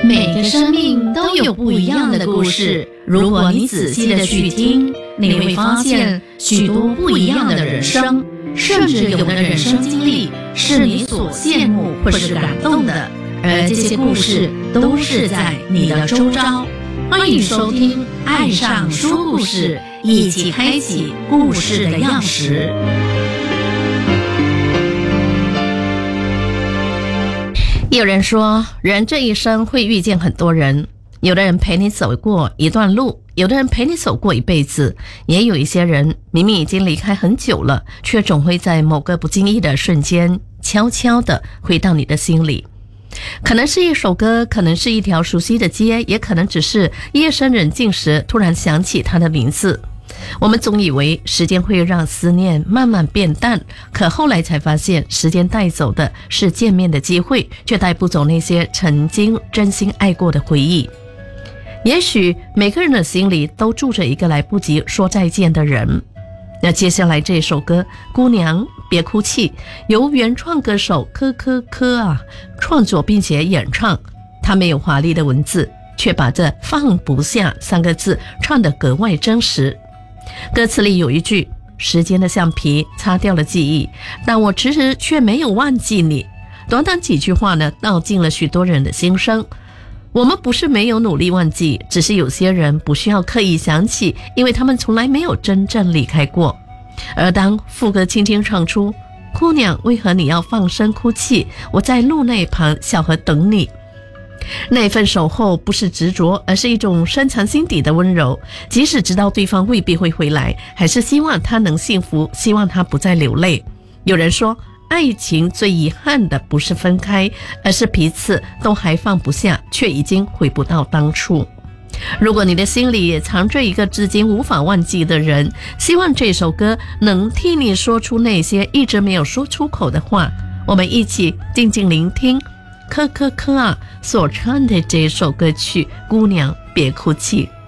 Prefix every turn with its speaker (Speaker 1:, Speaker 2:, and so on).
Speaker 1: 每个生命都有不一样的故事，如果你仔细的去听，你会发现许多不一样的人生，甚至有的人生经历是你所羡慕或是感动的，而这些故事都是在你的周遭。欢迎收听爱上说故事，一起开启故事的钥匙。有人说，人这一生会遇见很多人，有的人陪你走过一段路，有的人陪你走过一辈子，也有一些人明明已经离开很久了，却总会在某个不经意的瞬间悄悄地回到你的心里。可能是一首歌，可能是一条熟悉的街，也可能只是夜深人静时突然想起他的名字。我们总以为时间会让思念慢慢变淡，可后来才发现，时间带走的是见面的机会，却带不走那些曾经真心爱过的回忆。也许每个人的心里都住着一个来不及说再见的人。那接下来这首歌《姑娘别哭泣》，由原创歌手柯创作并且演唱。他没有华丽的文字，却把这放不下三个字唱得格外真实。歌词里有一句，时间的橡皮擦掉了记忆，但我迟迟却没有忘记你。短短几句话呢，道尽了许多人的心声。我们不是没有努力忘记，只是有些人不需要刻意想起，因为他们从来没有真正离开过。而当副歌轻轻唱出，姑娘为何你要放声哭泣，我在路那旁小河等你，那份守候不是执着，而是一种深藏心底的温柔。即使知道对方未必会回来，还是希望他能幸福，希望他不再流泪。有人说，爱情最遗憾的不是分开，而是彼此都还放不下，却已经回不到当初。如果你的心里也藏着一个至今无法忘记的人，希望这首歌能替你说出那些一直没有说出口的话。我们一起静静聆听柯所唱的这首歌曲《姑娘别哭泣》。